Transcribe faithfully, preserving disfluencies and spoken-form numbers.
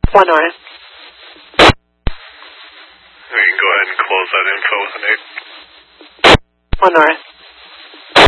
One north. We can go ahead and close that info with an eight. One north.